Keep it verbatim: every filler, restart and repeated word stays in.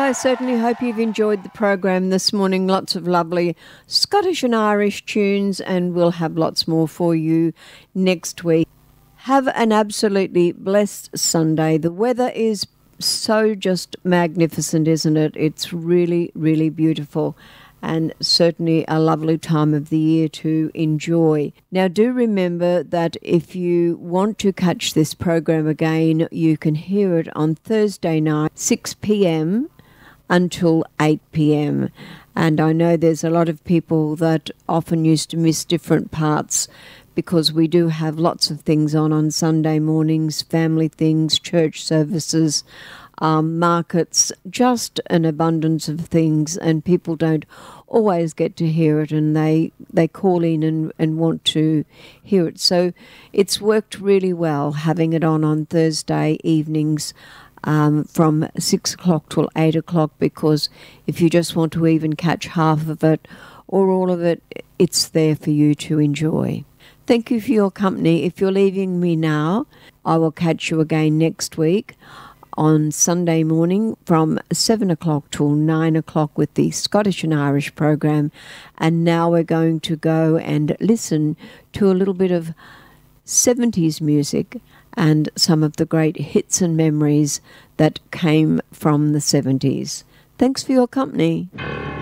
I certainly hope you've enjoyed the program this morning. Lots of lovely Scottish and Irish tunes, and we'll have lots more for you next week. Have an absolutely blessed Sunday. The weather is so just magnificent, isn't it? It's really, really beautiful, and certainly a lovely time of the year to enjoy. Now, do remember that if you want to catch this program again, you can hear it on Thursday night, six p.m. until eight p.m. And I know there's a lot of people that often used to miss different parts because we do have lots of things on on Sunday mornings, family things, church services, um, markets, just an abundance of things, and people don't always get to hear it, and they, they call in and, and want to hear it. So it's worked really well having it on on Thursday evenings um, from six o'clock till eight o'clock, because if you just want to even catch half of it or all of it, it's there for you to enjoy. Thank you for your company. If you're leaving me now, I will catch you again next week on Sunday morning from seven o'clock till nine o'clock with the Scottish and Irish program. And now we're going to go and listen to a little bit of seventies music and some of the great hits and memories that came from the seventies. Thanks for your company.